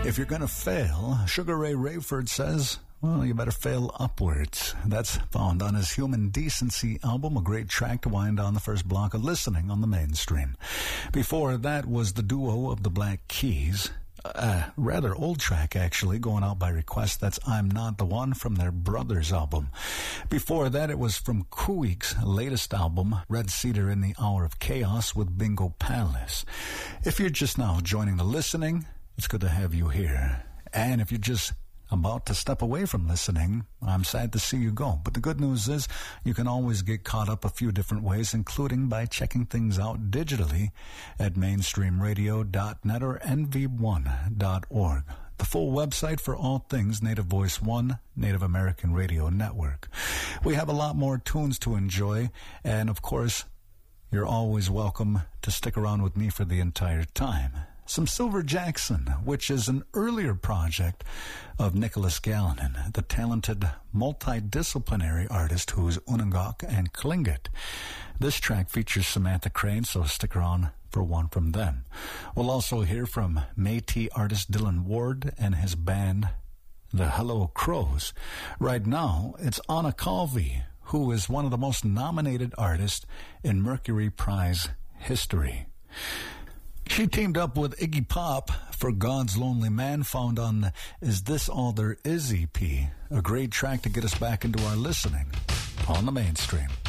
If you're going to fail, Sugar Ray Rayford says, well, you better fail upwards. That's found on his Human Decency album, a great track to wind down the first block of listening on the mainstream. Before that was the duo of the Black Keys, a rather old track actually, going out by request. That's I'm Not the One from their Brothers album. Before that it was from Kuik's latest album, Red Cedar in the Hour of Chaos with Bingo Palace. If you're just now joining the listening, it's good to have you here. And if you're just about to step away from listening, I'm sad to see you go. But the good news is you can always get caught up a few different ways, including by checking things out digitally at mainstreamradio.net or nv1.org, the full website for all things Native Voice One, Native American Radio Network. We have a lot more tunes to enjoy, and of course, you're always welcome to stick around with me for the entire time. Some Silver Jackson, which is an earlier project of Nicholas Galinon, the talented multidisciplinary artist who's Unangak and Tlingit. This track features Samantha Crane, so stick around for one from them. We'll also hear from Métis artist Dylan Ward and his band, the Hello Crows. Right now, it's Anna Calvi, who is one of the most nominated artists in Mercury Prize history. She teamed up with Iggy Pop for God's Lonely Man, found on the Is This All There Is EP, a great track to get us back into our listening on the mainstream.